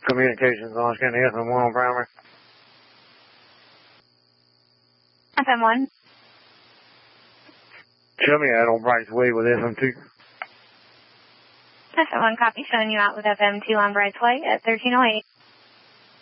Communications on scan FM1 on primary. FM1. Show me out on Brights Way with FM2. FM1 copy, showing you out with FM2 on Brights Way at 1308.